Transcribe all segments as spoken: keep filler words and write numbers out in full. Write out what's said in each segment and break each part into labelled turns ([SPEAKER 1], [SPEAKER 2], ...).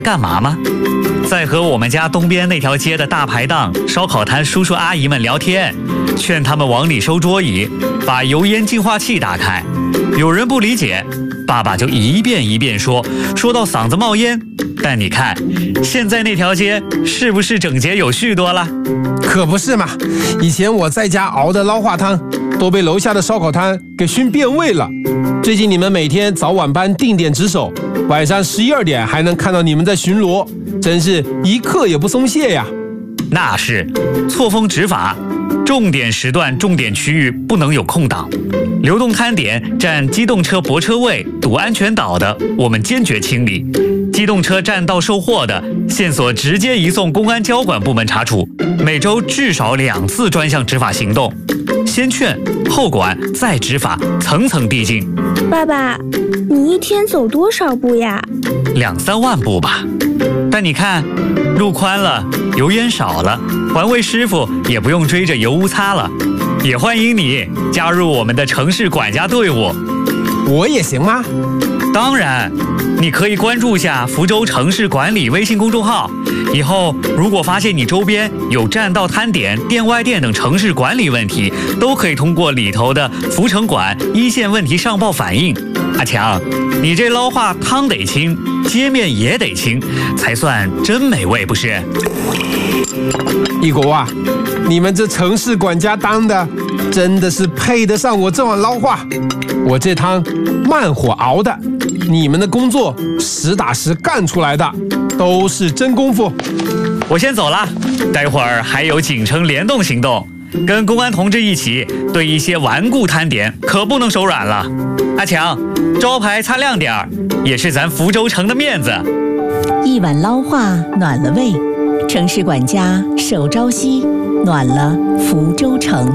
[SPEAKER 1] 干嘛吗？在和我们家东边那条街的大排档、烧烤摊叔叔阿姨们聊天，劝他们往里收桌椅，把油烟净化器打开。有人不理解，爸爸就一遍一遍说，说到嗓子冒烟。但你看，现在那条街是不是整洁有序多了？
[SPEAKER 2] 可不是嘛！以前我在家熬的捞化汤，都被楼下的烧烤摊给熏变味了。最近你们每天早晚班定点值守，晚上十一二点还能看到你们在巡逻，真是一刻也不松懈呀！
[SPEAKER 1] 那是错峰执法，重点时段、重点区域不能有空档。流动摊点占机动车泊车位、堵安全岛的，我们坚决清理；机动车占道售货的，线索直接移送公安交管部门查处。每周至少两次专项执法行动，先劝后管再执法，层层递进。
[SPEAKER 3] 爸爸，你一天走多少步呀？
[SPEAKER 1] 两三万步吧。但你看，路宽了，油烟少了，环卫师傅也不用追着油污擦了。也欢迎你加入我们的城市管家队伍。
[SPEAKER 2] 我也行吗？
[SPEAKER 1] 当然，你可以关注下福州城市管理微信公众号。以后如果发现你周边有占道摊点、店外店等城市管理问题，都可以通过里头的福城管一线问题上报反映。阿强，你这捞化汤得清，街面也得清，才算真美味，不是？
[SPEAKER 2] 一国啊，你们这城市管家当的，真的是配得上我这碗捞化。我这汤慢火熬的，你们的工作实打实干出来的，都是真功夫。
[SPEAKER 1] 我先走了，待会儿还有警城联动行动，跟公安同志一起对一些顽固摊点可不能手软了。阿强，招牌擦亮点儿，也是咱福州城的面子。
[SPEAKER 4] 一碗捞化暖了胃，城市管家守朝夕，暖了福州城。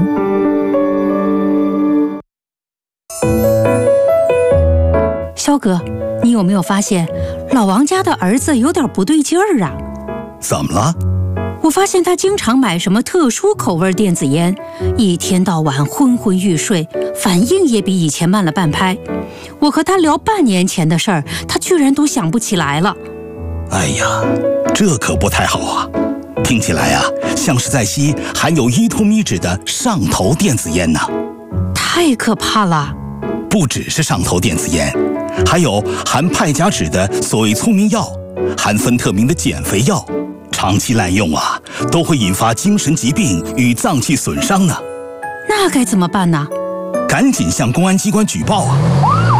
[SPEAKER 5] 肖哥，你有没有发现老王家的儿子有点不对劲儿啊？
[SPEAKER 6] 怎么了？
[SPEAKER 5] 我发现他经常买什么特殊口味电子烟，一天到晚昏昏欲睡，反应也比以前慢了半拍。我和他聊半年前的事儿，他居然都想不起来了。
[SPEAKER 6] 哎呀，这可不太好啊！听起来啊，像是在吸含有依托咪酯的上头电子烟呢。
[SPEAKER 5] 太可怕了！
[SPEAKER 6] 不只是上头电子烟，还有含派甲酯的所谓聪明药，含芬特明的减肥药，长期滥用啊，都会引发精神疾病与脏器损伤呢。
[SPEAKER 5] 那该怎么办呢？
[SPEAKER 6] 赶紧向公安机关举报啊！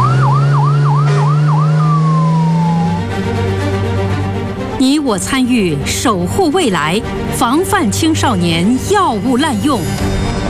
[SPEAKER 5] 你我参与，守护未来，防范青少年药物滥用。